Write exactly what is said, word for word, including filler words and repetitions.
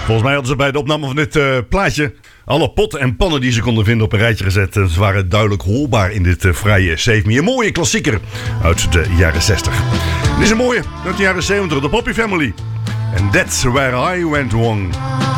Volgens mij hadden ze bij de opname van dit uh, plaatje alle potten en pannen die ze konden vinden op een rijtje gezet. Ze waren duidelijk hoorbaar in dit uh, vrije Save Me. Een mooie klassieker uit de jaren zestig. Dit is een mooie uit de jaren zeventig, de Poppy Family. And that's where I went wrong.